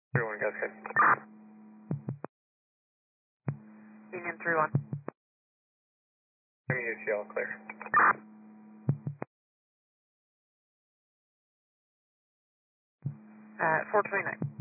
3-1, guys, good. Union 3-1. UCL, clear. 429.